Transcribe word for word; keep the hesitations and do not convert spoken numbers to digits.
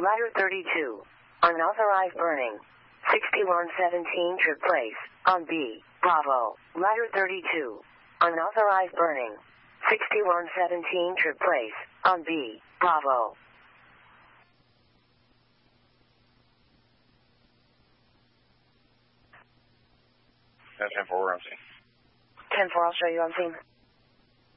Ladder thirty-two. Unauthorized burning. sixty-one seventeen took place on B. Bravo. Ladder thirty-two. Unauthorized burning. sixty-one seventeen took place on B. Bravo. ten four, we're on scene. ten four, I'll show you on scene.